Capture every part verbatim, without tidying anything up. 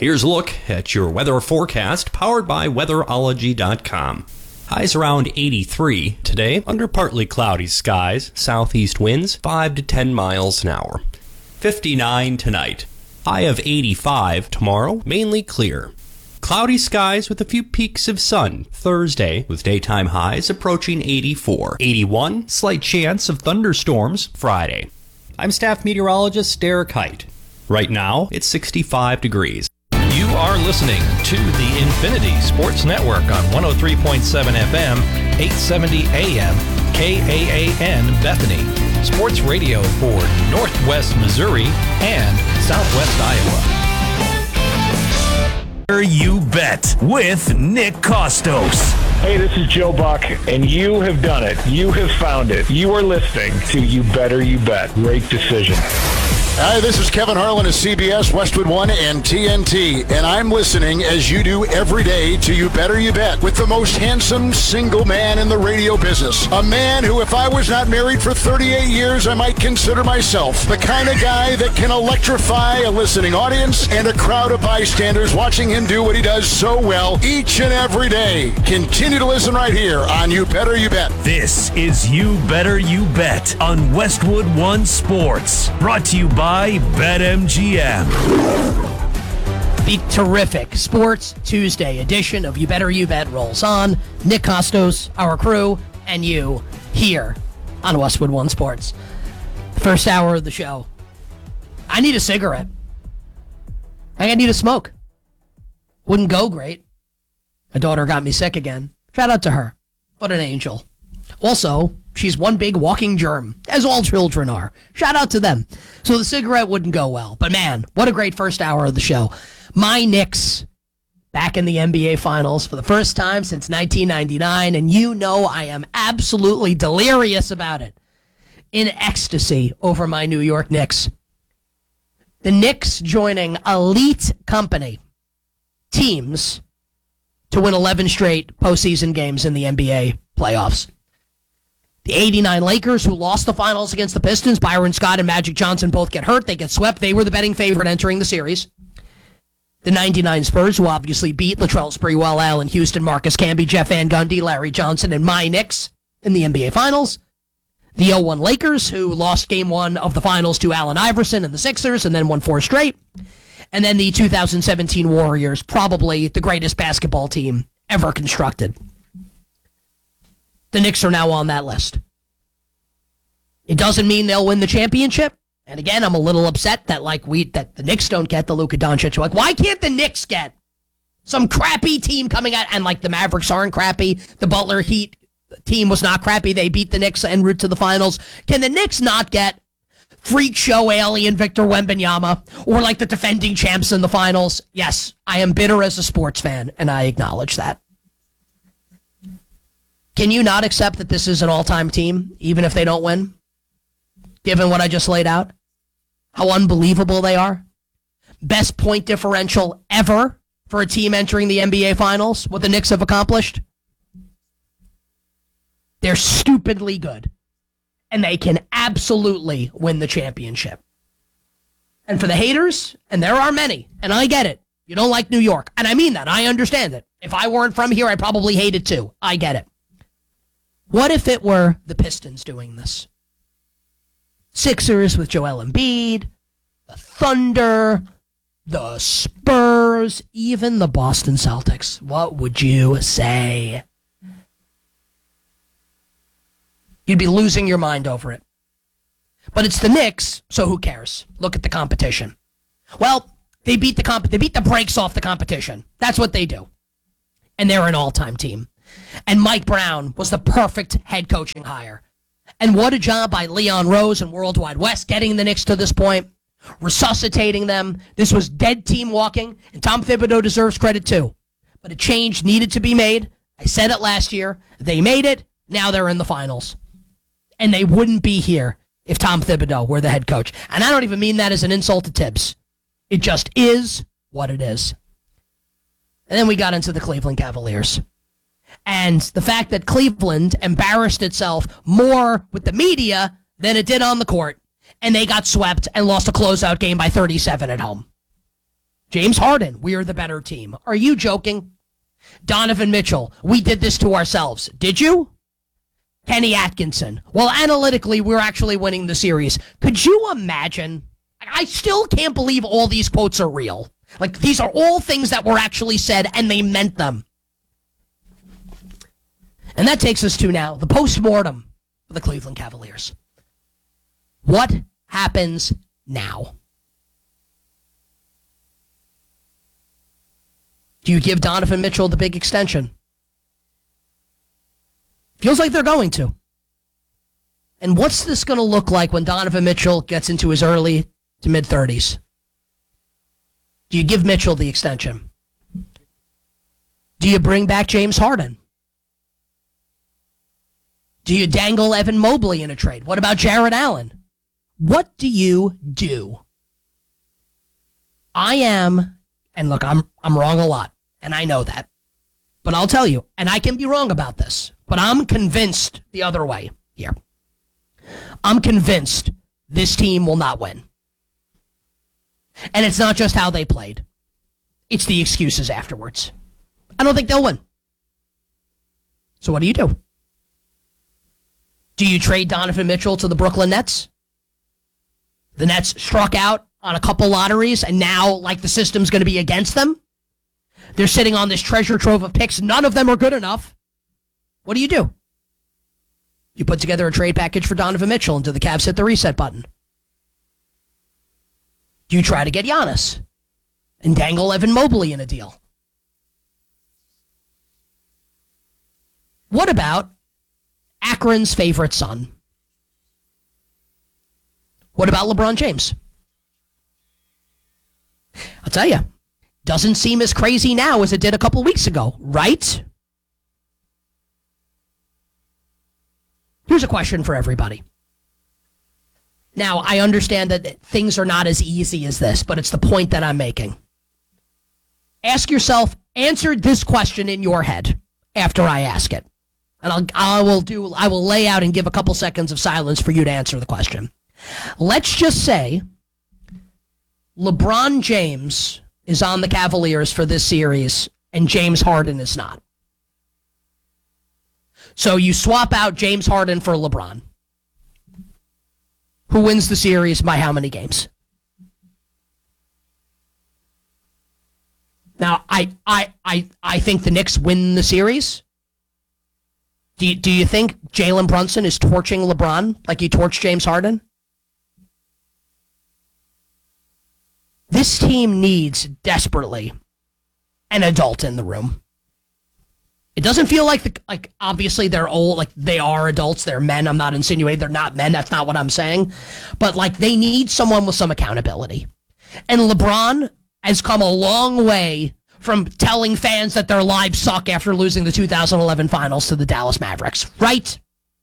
Here's a look at your weather forecast powered by weatherology dot com. Highs around eighty-three today, under partly cloudy skies, southeast winds five to ten miles an hour. fifty-nine tonight. High of eighty-five tomorrow, mainly clear. Cloudy skies with a few peaks of sun Thursday, with daytime highs approaching eighty-four. eighty-one, slight chance of thunderstorms Friday. I'm staff meteorologist Derek Height. Right now, it's sixty-five degrees. You are listening to the Infinity Sports Network on one oh three point seven F M, eight seventy A M, K A A N Bethany. Sports radio for Northwest Missouri and Southwest Iowa. You Bet with Nick Kostos. Hey, this is Joe Buck, and you have done it. You have found it. You are listening to You Better You Bet. Great decision. Hi, this is Kevin Harlan of C B S, Westwood One, and T N T, and I'm listening, as you do every day, to You Better You Bet with the most handsome single man in the radio business. A man who, if I was not married for thirty-eight years, I might consider myself the kind of guy that can electrify a listening audience and a crowd of bystanders watching him do what he does so well each and every day. Continue to listen right here on You Better You Bet. This is You Better You Bet on Westwood One Sports, brought to you by By BetMGM. The terrific Sports Tuesday edition of You Better You Bet rolls on. Nick Kostos, our crew, and you here on Westwood One Sports. The first hour of the show. I need a cigarette. I need a smoke. Wouldn't go great. My daughter got me sick again. Shout out to her. What an angel. Also, she's one big walking germ, as all children are. Shout out to them. So the cigarette wouldn't go well. But man, what a great first hour of the show. My Knicks back in the N B A Finals for the first time since nineteen ninety-nine, and you know I am absolutely delirious about it. In ecstasy over my New York Knicks. The Knicks joining elite company teams to win eleven straight postseason games in the N B A playoffs. The eighty-nine Lakers, who lost the finals against the Pistons, Byron Scott and Magic Johnson both get hurt. They get swept. They were the betting favorite entering the series. The ninety-nine Spurs, who obviously beat Latrell Sprewell, Allen Houston, Marcus Camby, Jeff Van Gundy, Larry Johnson, and my Knicks in the N B A Finals. The oh one Lakers, who lost game one of the finals to Allen Iverson and the Sixers and then won four straight. And then the two thousand seventeen Warriors, probably the greatest basketball team ever constructed. The Knicks are now on that list. It doesn't mean they'll win the championship. And again, I'm a little upset that like we that the Knicks don't get the Luka Doncic. Like, why can't the Knicks get some crappy team coming out? And like the Mavericks aren't crappy. The Butler Heat team was not crappy. They beat the Knicks en route to the finals. Can the Knicks not get freak show alien Victor Wembanyama or like the defending champs in the finals? Yes, I am bitter as a sports fan, and I acknowledge that. Can you not accept that this is an all-time team, even if they don't win? Given what I just laid out? How unbelievable they are? Best point differential ever for a team entering the N B A Finals, what the Knicks have accomplished? They're stupidly good. And they can absolutely win the championship. And for the haters, and there are many, and I get it, you don't like New York. And I mean that. I understand it. If I weren't from here, I'd probably hate it too. I get it. What if it were the Pistons doing this? Sixers with Joel Embiid, the Thunder, the Spurs, even the Boston Celtics. What would you say? You'd be losing your mind over it. But it's the Knicks, so who cares? Look at the competition. Well, they beat the comp- they beat the brakes off the competition. That's what they do. And they're an all-time team. And Mike Brown was the perfect head coaching hire. And what a job by Leon Rose and Worldwide West getting the Knicks to this point, resuscitating them. This was dead team walking, and Tom Thibodeau deserves credit too. But a change needed to be made. I said it last year. They made it. Now they're in the finals. And they wouldn't be here if Tom Thibodeau were the head coach. And I don't even mean that as an insult to Tibbs. It just is what it is. And then we got into the Cleveland Cavaliers. And the fact that Cleveland embarrassed itself more with the media than it did on the court. And they got swept and lost a closeout game by thirty-seven at home. James Harden, we are the better team. Are you joking? Donovan Mitchell, we did this to ourselves. Did you? Kenny Atkinson, well, analytically, we're actually winning the series. Could you imagine? I still can't believe all these quotes are real. Like, these are all things that were actually said, and they meant them. And that takes us to now the post-mortem for the Cleveland Cavaliers. What happens now? Do you give Donovan Mitchell the big extension? Feels like they're going to. And what's this going to look like when Donovan Mitchell gets into his early to mid-thirties? Do you give Mitchell the extension? Do you bring back James Harden? Do you dangle Evan Mobley in a trade? What about Jarrett Allen? What do you do? I am, and look, I'm I'm wrong a lot, and I know that. But I'll tell you, and I can be wrong about this, but I'm convinced the other way here. I'm convinced this team will not win. And it's not just how they played. It's the excuses afterwards. I don't think they'll win. So what do you do? Do you trade Donovan Mitchell to the Brooklyn Nets? The Nets struck out on a couple lotteries, and now, like, the system's going to be against them. They're sitting on this treasure trove of picks. None of them are good enough. What do you do? You put together a trade package for Donovan Mitchell until the Cavs hit the reset button. Do you try to get Giannis and dangle Evan Mobley in a deal? What about Akron's favorite son? What about LeBron James? I'll tell you, doesn't seem as crazy now as it did a couple weeks ago, right? Here's a question for everybody. Now, I understand that things are not as easy as this, but it's the point that I'm making. Ask yourself, answer this question in your head after I ask it. And I'll, I will do. I will lay out and give a couple seconds of silence for you to answer the question. Let's just say LeBron James is on the Cavaliers for this series and James Harden is not. So you swap out James Harden for LeBron. Who wins the series by how many games? Now, I I I I think the Knicks win the series. Do you, do you think Jalen Brunson is torching LeBron like he torched James Harden? This team needs desperately an adult in the room. It doesn't feel like, the, like obviously they're old, like they are adults, they're men. I'm not insinuating they're not men. That's not what I'm saying. But like they need someone with some accountability. And LeBron has come a long way from telling fans that their lives suck after losing the two thousand eleven finals to the Dallas Mavericks, right?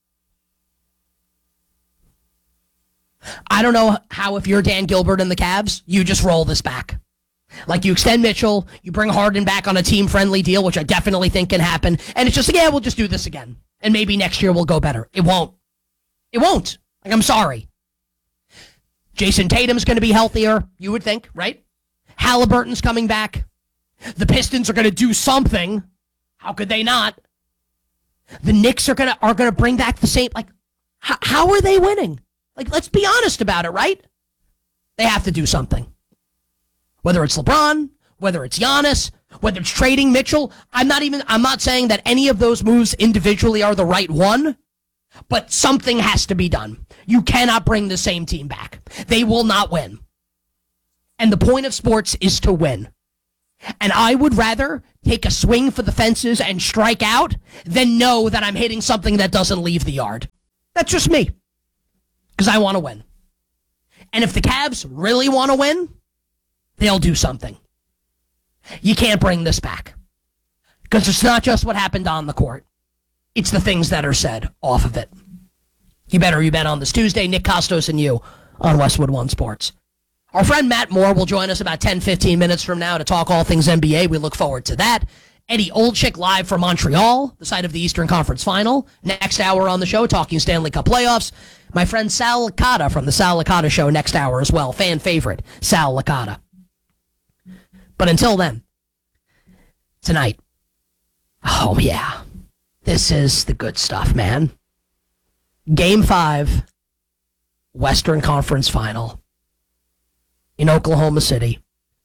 I don't know how, if you're Dan Gilbert and the Cavs, you just roll this back. Like you extend Mitchell, you bring Harden back on a team-friendly deal, which I definitely think can happen, and it's just like, yeah, we'll just do this again. And maybe next year we'll go better. It won't. It won't. Like, I'm sorry. Jason Tatum's going to be healthier, you would think, right? Halliburton's coming back. The Pistons are going to do something. How could they not? The Knicks are going to are going to bring back the same, like, h- how are they winning? Like, let's be honest about it, right? They have to do something. Whether it's LeBron, whether it's Giannis, whether it's trading Mitchell, I'm not even, I'm not saying that any of those moves individually are the right one, but something has to be done. You cannot bring the same team back. They will not win. And the point of sports is to win. And I would rather take a swing for the fences and strike out than know that I'm hitting something that doesn't leave the yard. That's just me. Because I want to win. And if the Cavs really want to win, they'll do something. You can't bring this back. Because it's not just what happened on the court. It's the things that are said off of it. You better you bet on this Tuesday. Nick Costos and you on Westwood One Sports. Our friend Matt Moore will join us about ten, fifteen minutes from now to talk all things N B A. We look forward to that. Eddie Olczyk live from Montreal, the site of the Eastern Conference Final. Next hour on the show, talking Stanley Cup playoffs. My friend Sal Licata from the Sal Licata Show next hour as well. Fan favorite, Sal Licata. But until then, tonight, oh yeah, this is the good stuff, man. Game five, Western Conference Final in Oklahoma City.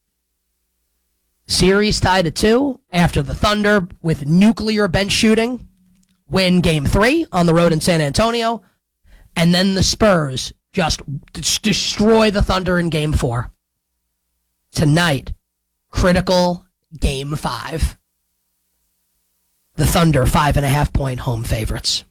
Series tied at two after the Thunder, with nuclear bench shooting, win game three on the road in San Antonio, and then the Spurs just d- destroy the Thunder in game four. Tonight, critical game five. The Thunder, five and a half point home favorites.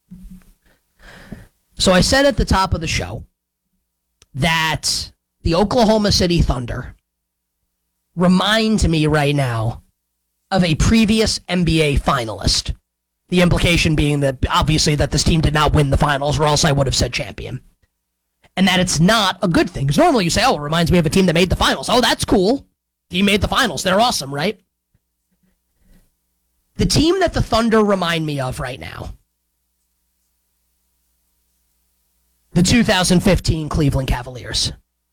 So I said at the top of the show that the Oklahoma City Thunder remind me right now of a previous N B A finalist. The implication being that, obviously, that this team did not win the finals, or else I would have said champion. And that it's not a good thing. Because normally you say, oh, it reminds me of a team that made the finals. Oh, that's cool. Team made the finals. They're awesome, right? The team that the Thunder remind me of right now, the two thousand fifteen Cleveland Cavaliers.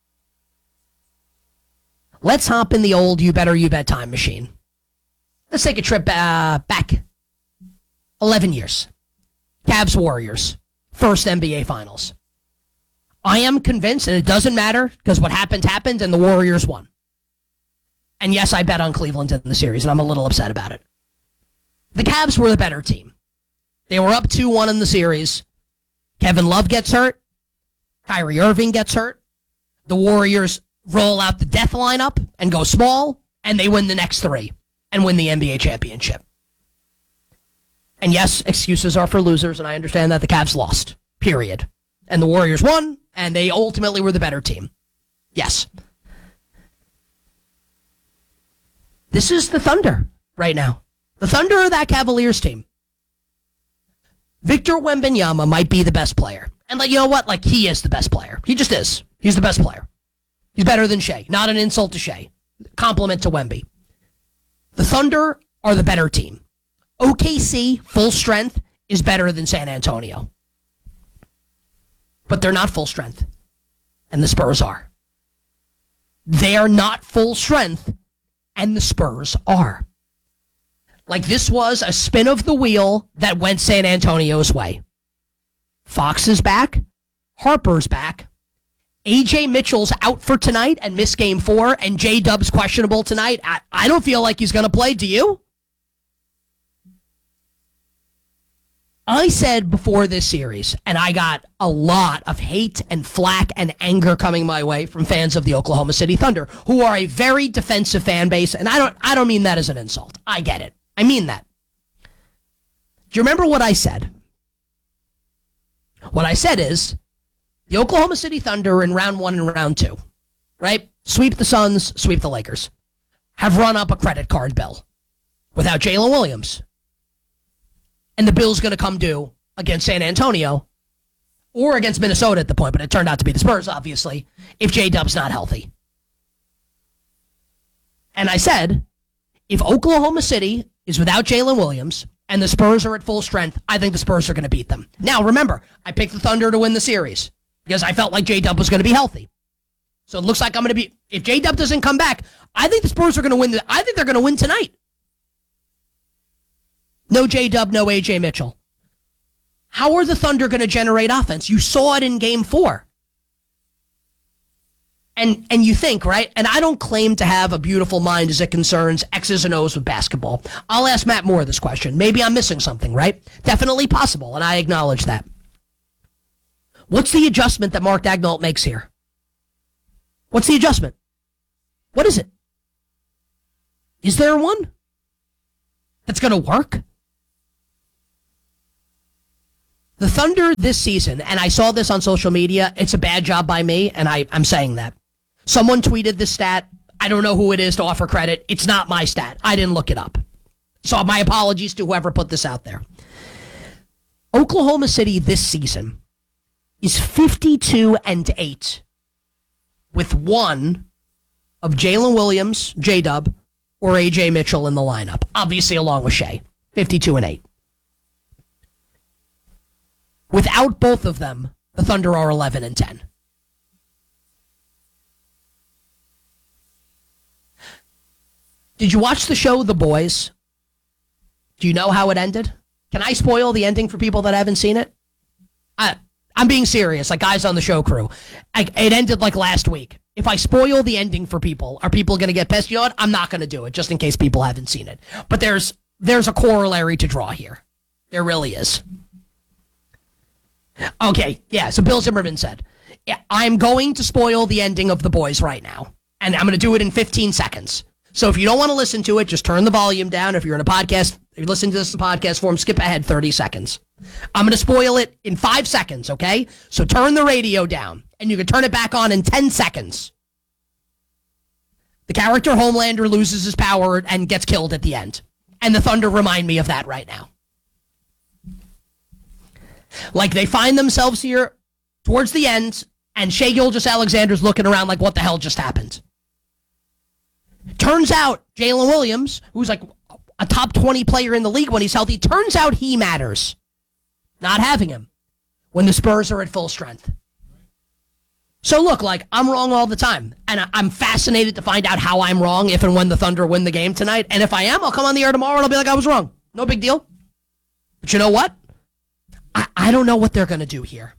Let's hop in the old You Better You Bet time machine. Let's take a trip uh, back eleven years. Cavs Warriors, first N B A Finals. I am convinced, and it doesn't matter, because what happened happened, and the Warriors won. And yes, I bet on Cleveland in the series, and I'm a little upset about it. The Cavs were the better team. They were up two one in the series. Kevin Love gets hurt. Kyrie Irving gets hurt. The Warriors roll out the death lineup and go small, and they win the next three and win the N B A championship. And yes, excuses are for losers, and I understand that the Cavs lost, period. And the Warriors won, and they ultimately were the better team. Yes. This is the Thunder right now. The Thunder are that Cavaliers team. Victor Wembanyama might be the best player. And like, you know what? Like, he is the best player. He just is. He's the best player. He's better than Shea. Not an insult to Shea. Compliment to Wemby. The Thunder are the better team. O K C, full strength, is better than San Antonio. But they're not full strength. And the Spurs are. They are not full strength. And the Spurs are. Like, this was a spin of the wheel that went San Antonio's way. Fox is back. Harper's back. A J Mitchell's out for tonight and missed game four, and J-Dub's questionable tonight. I, I don't feel like he's going to play. Do you? I said before this series, and I got a lot of hate and flack and anger coming my way from fans of the Oklahoma City Thunder, who are a very defensive fan base, and I don't I don't mean that as an insult. I get it. I mean that. Do you remember what I said? What I said is, the Oklahoma City Thunder in round one and round two, right? Sweep the Suns, sweep the Lakers. Have run up a credit card bill without Jalen Williams. And the bill's going to come due against San Antonio or against Minnesota at the point, but it turned out to be the Spurs, obviously, if J-Dub's not healthy. And I said, if Oklahoma City is without Jalen Williams and the Spurs are at full strength, I think the Spurs are going to beat them. Now, remember, I picked the Thunder to win the series because I felt like J-Dub was going to be healthy. So it looks like I'm going to be, if J-Dub doesn't come back, I think the Spurs are going to win. The, I think they're going to win tonight. No J-Dub, no A J Mitchell. How are the Thunder going to generate offense? You saw it in game four. And and you think, right? And I don't claim to have a beautiful mind as it concerns X's and O's with basketball. I'll ask Matt Moore this question. Maybe I'm missing something, right? Definitely possible, and I acknowledge that. What's the adjustment that Mark Daigneault makes here? What's the adjustment? What is it? Is there one that's going to work? The Thunder this season, and I saw this on social media, it's a bad job by me, and I, I'm saying that. Someone tweeted this stat. I don't know who it is to offer credit. It's not my stat. I didn't look it up. So my apologies to whoever put this out there. Oklahoma City this season is fifty-two and eight with one of Jalen Williams, J-Dub, or A J Mitchell in the lineup. Obviously along with Shea. fifty-two and eight. Without both of them, the Thunder are eleven and ten. Did you watch the show The Boys? Do you know how it ended? Can I spoil the ending for people that haven't seen it? I, I'm being serious, like guys on the show crew. I, it ended like last week. If I spoil the ending for people, are people going to get pissed? You know what? I'm not going to do it, just in case people haven't seen it. But there's there's a corollary to draw here. There really is. Okay, yeah, so Bill Zimmerman said, yeah, I'm going to spoil the ending of The Boys right now, and I'm going to do it in fifteen seconds. So if you don't want to listen to it, just turn the volume down. If you're in a podcast, if you're listening to this in podcast form, skip ahead thirty seconds. I'm going to spoil it in five seconds, okay? So turn the radio down, and you can turn it back on in ten seconds. The character Homelander loses his power and gets killed at the end. And the Thunder remind me of that right now. Like, they find themselves here towards the end, and Shai Gilgeous-Alexander's looking around like, what the hell just happened? Turns out Jalen Williams, who's like a top twenty player in the league when he's healthy, turns out he matters. Not having him when the Spurs are at full strength. So look, like, I'm wrong all the time, and I'm fascinated to find out how I'm wrong if and when the Thunder win the game tonight. And if I am, I'll come on the air tomorrow and I'll be like, I was wrong. No big deal. But you know what? I, I don't know what they're going to do here.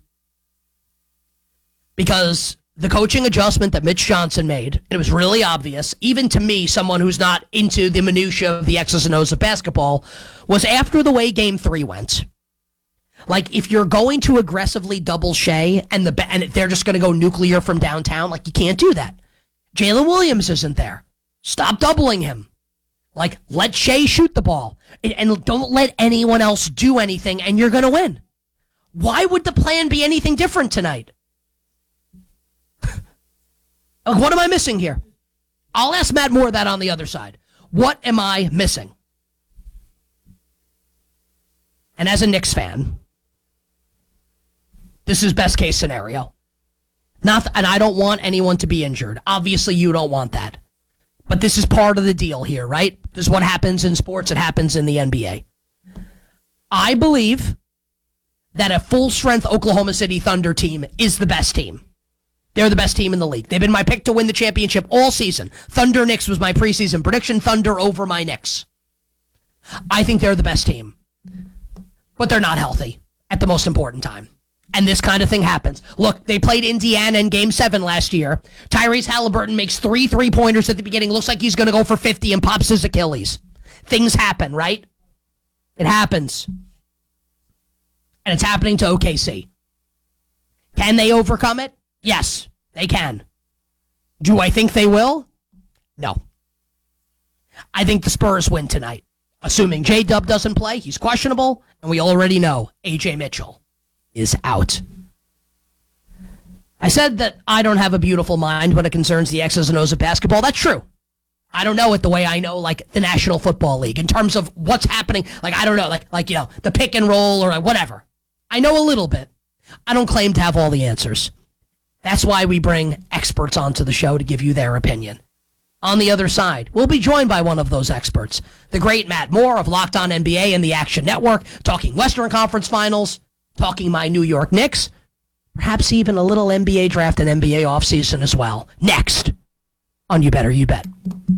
Because the coaching adjustment that Mitch Johnson made, it was really obvious, even to me, someone who's not into the minutia of the X's and O's of basketball, was after the way game three went. Like, if you're going to aggressively double Shai and the and they're just going to go nuclear from downtown, like, you can't do that. Jalen Williams isn't there. Stop doubling him. Like, let Shai shoot the ball. And, and don't let anyone else do anything, and you're going to win. Why would the plan be anything different tonight? Like, what am I missing here? I'll ask Matt Moore that on the other side. What am I missing? And as a Knicks fan, this is best case scenario. Not, and I don't want anyone to be injured. Obviously, you don't want that. But this is part of the deal here, right? This is what happens in sports. It happens in the N B A. I believe that a full-strength Oklahoma City Thunder team is the best team. They're the best team in the league. They've been my pick to win the championship all season. Thunder Knicks was my preseason prediction. Thunder over my Knicks. I think they're the best team. But they're not healthy at the most important time. And this kind of thing happens. Look, they played Indiana in Game seven last year. Tyrese Halliburton makes three three-pointers at the beginning. Looks like he's going to go for fifty and pops his Achilles. Things happen, right? It happens. And it's happening to O K C. Can they overcome it? Yes, they can. Do I think they will? No. I think the Spurs win tonight. Assuming J-Dub doesn't play, he's questionable, and we already know A J Mitchell is out. I said that I don't have a beautiful mind when it concerns the X's and O's of basketball. That's true. I don't know it the way I know, like, the National Football League in terms of what's happening. Like, I don't know, like, like you know, the pick and roll or whatever. I know a little bit. I don't claim to have all the answers. That's why we bring experts onto the show to give you their opinion. On the other side, we'll be joined by one of those experts, the great Matt Moore of Locked On N B A and the Action Network, talking Western Conference Finals, talking my New York Knicks, perhaps even a little N B A draft and N B A offseason as well. Next on You Better You Bet.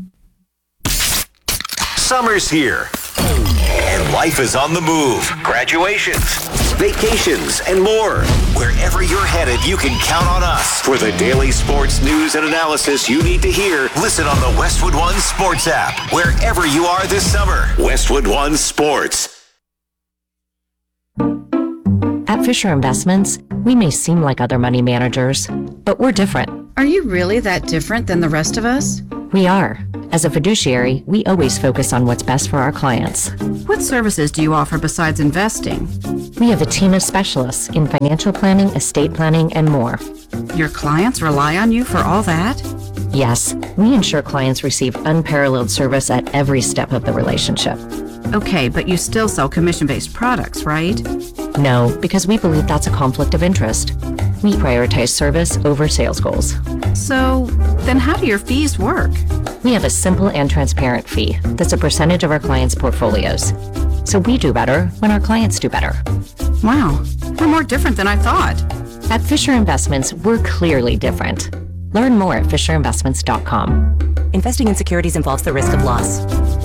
Summer's here, and life is on the move. Graduations, vacations, and more. Wherever you're headed, you can count on us. For the daily sports news and analysis you need to hear, listen on the Westwood One Sports app. Wherever you are this summer, Westwood One Sports. At Fisher Investments, we may seem like other money managers, but we're different. Are you really that different than the rest of us? We are. As a fiduciary, we always focus on what's best for our clients. What services do you offer besides investing? We have a team of specialists in financial planning, estate planning, and more. Your clients rely on you for all that? Yes, we ensure clients receive unparalleled service at every step of the relationship. Okay, but you still sell commission-based products, right? No, because we believe that's a conflict of interest. We prioritize service over sales goals. So, then how do your fees work? We have a simple and transparent fee that's a percentage of our clients' portfolios. So we do better when our clients do better. Wow, we're more different than I thought. At Fisher Investments, we're clearly different. Learn more at fisher investments dot com. Investing in securities involves the risk of loss.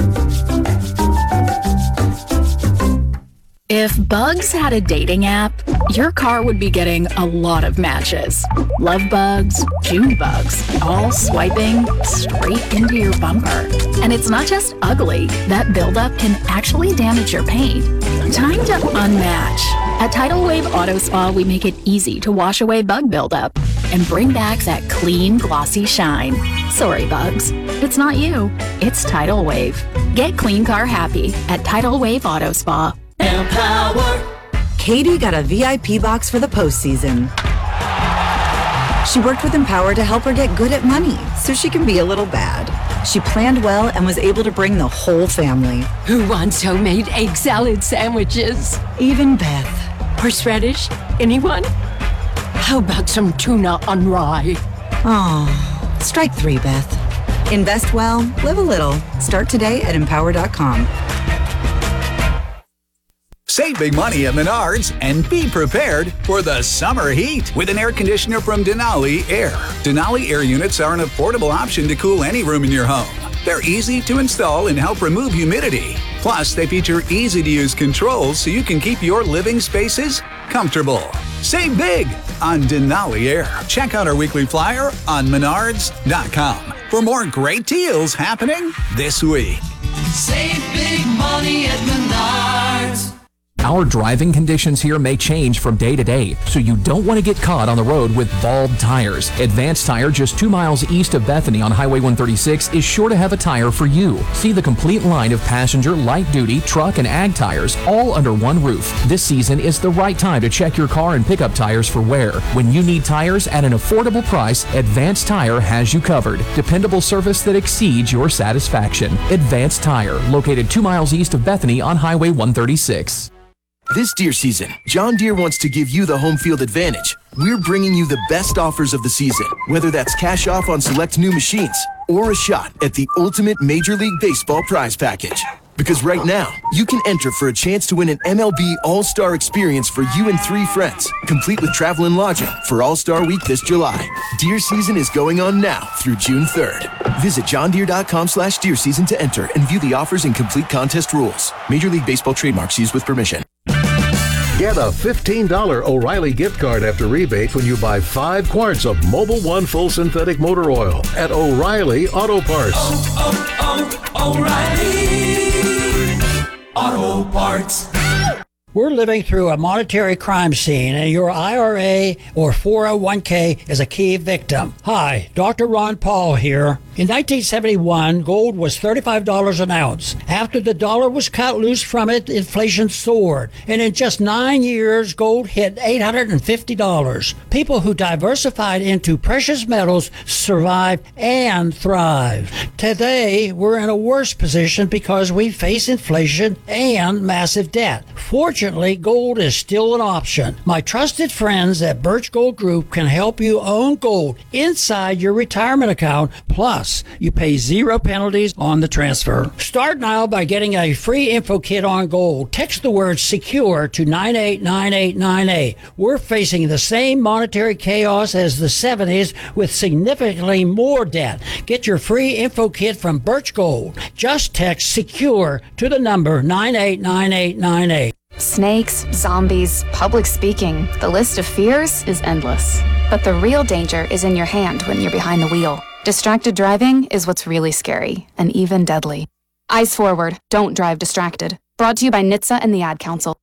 If Bugs had a dating app, your car would be getting a lot of matches. Love bugs, June bugs, all swiping straight into your bumper. And it's not just ugly. That buildup can actually damage your paint. Time to unmatch. At Tidal Wave Auto Spa, we make it easy to wash away bug buildup and bring back that clean, glossy shine. Sorry, Bugs. It's not you. It's Tidal Wave. Get clean car happy at Tidal Wave Auto Spa. Empower. Katie got a V I P box for the postseason. She worked with Empower to help her get good at money so she can be a little bad. She planned well and was able to bring the whole family. Who wants homemade egg salad sandwiches? Even Beth. Horseradish? Anyone? How about some tuna on rye? Oh, strike three, Beth. Invest well, live a little. Start today at empower dot com. Save big money at Menards and be prepared for the summer heat with an air conditioner from Denali Air. Denali Air units are an affordable option to cool any room in your home. They're easy to install and help remove humidity. Plus, they feature easy-to-use controls so you can keep your living spaces comfortable. Save big on Denali Air. Check out our weekly flyer on menards dot com for more great deals happening this week. Save big money at Menards. Our driving conditions here may change from day to day, so you don't want to get caught on the road with bald tires. Advanced Tire, just two miles east of Bethany on Highway one thirty-six, is sure to have a tire for you. See the complete line of passenger, light-duty, truck, and ag tires, all under one roof. This season is the right time to check your car and pickup tires for wear. When you need tires at an affordable price, Advanced Tire has you covered. Dependable service that exceeds your satisfaction. Advanced Tire, located two miles east of Bethany on Highway one thirty-six. This deer season, John Deere wants to give you the home field advantage. We're bringing you the best offers of the season, whether that's cash off on select new machines or a shot at the ultimate Major League Baseball prize package. Because right now, you can enter for a chance to win an M L B All-Star experience for you and three friends, complete with travel and lodging for All-Star Week this July. Deer season is going on now through June third. Visit johndeere.com slash deer season to enter and view the offers and complete contest rules. Major League Baseball trademarks used with permission. Get a fifteen dollars O'Reilly gift card after rebate when you buy five quarts of Mobil One Full Synthetic Motor Oil at O'Reilly Auto Parts. Oh, oh, oh, O'Reilly Auto Parts. We're living through a monetary crime scene, and your I R A or four oh one k is a key victim. Hi, Doctor Ron Paul here. In nineteen seventy-one, gold was thirty-five dollars an ounce. After the dollar was cut loose from it, inflation soared. And in just nine years, gold hit eight hundred fifty dollars. People who diversified into precious metals survived and thrived. Today, we're in a worse position because we face inflation and massive debt. Fortunately, gold is still an option. My trusted friends at Birch Gold Group can help you own gold inside your retirement account. Plus, you pay zero penalties on the transfer. Start now by getting a free info kit on gold. Text the word SECURE to nine eight nine eight nine eight. We're facing the same monetary chaos as the seventies with significantly more debt. Get your free info kit from Birch Gold. Just text SECURE to the number nine eight nine eight nine eight. Snakes, zombies, public speaking, the list of fears is endless. But the real danger is in your hand when you're behind the wheel. Distracted driving is what's really scary and even deadly. Eyes forward, don't drive distracted. Brought to you by N H T S A and the Ad Council.